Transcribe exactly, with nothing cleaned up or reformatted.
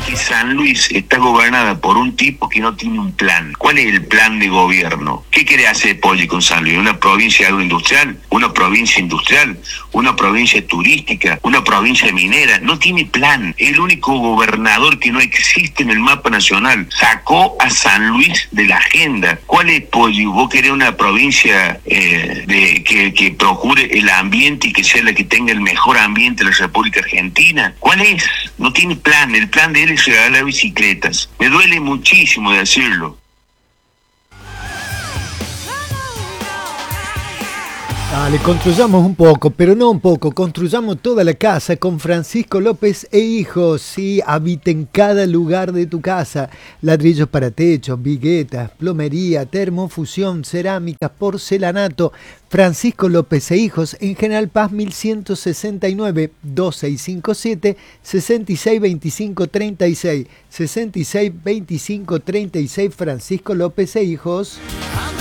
que San Luis está gobernada por un tipo que no tiene un plan. ¿Cuál es el plan de gobierno? ¿Qué quiere hacer Poggi con San Luis? ¿Una provincia agroindustrial? ¿Una provincia industrial? ¿Una provincia turística? ¿Una provincia minera? No tiene plan. Es el único gobernador que no existe en el mapa nacional. Sacó a San Luis de la agenda. ¿Cuál es Poggi? ¿Vos querés una provincia eh, de, que, que procure el ambiente y que sea la que tenga el mejor ambiente de la República Argentina? ¿Cuál es? No tiene plan. El plan de él es regalar bicicletas. Me duele muchísimo decirlo. Dale, construyamos un poco, pero no un poco, construyamos toda la casa con Francisco López e Hijos. Sí, habiten cada lugar de tu casa. Ladrillos para techos, viguetas, plomería, termofusión, cerámica, porcelanato. Francisco López e Hijos en General Paz mil ciento sesenta y nueve, dos seis cinco siete, seis seis dos cinco tres seis, seis seis dos cinco tres seis, Francisco López e Hijos.